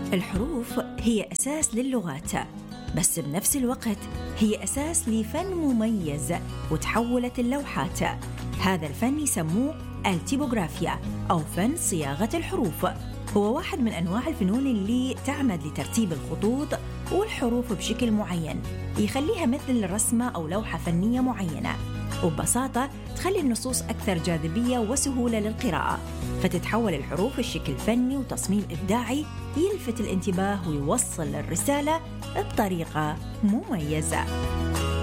الحروف هي أساس للغات، بس بنفس الوقت هي أساس لفن مميز وتحولت اللوحات. هذا الفن يسموه التيبوغرافيا أو فن صياغة الحروف. هو واحد من أنواع الفنون اللي تعمد لترتيب الخطوط والحروف بشكل معين يخليها مثل الرسمة أو لوحة فنية معينة، وببساطة تخلي النصوص أكثر جاذبية وسهولة للقراءة، فتتحول الحروف الشكل فني وتصميم إبداعي يلفت الانتباه ويوصل الرسالة بطريقة مميزة.